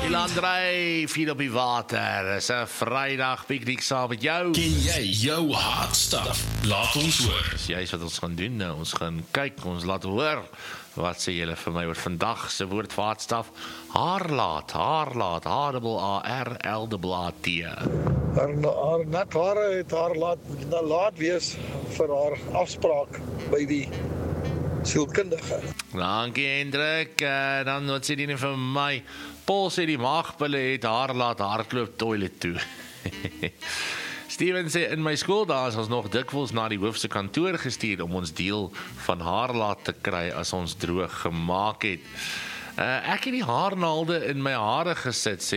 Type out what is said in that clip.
Ilandrey, vier op die water. Is 'n Vrydag piknik saam met jou. Ken jy jou hartstaf? Laat ons hoor. Dis juist wat ons gaan doen nou. Ons gaan kyk, ons laat hoor. Wat sê julle vir my oor vandag se woord vir hartstaf? Haarlaat, haarlaat, H-A-R-L-A-T. Haar net hare het haar laat wees vir haar afspraak by die sielkundige. Dankie Hendrik, dan wat sê die nie vir my? Paul sê die maagpille het haar laat hardloop toilet toe. Steven sê, in my skooldae is ons nog dikwels na die hoof se kantoor gestuur om ons deel van haarlaat te kry as ons droog gemaak het. Ek het die haarnaalde in my hare gesit, sê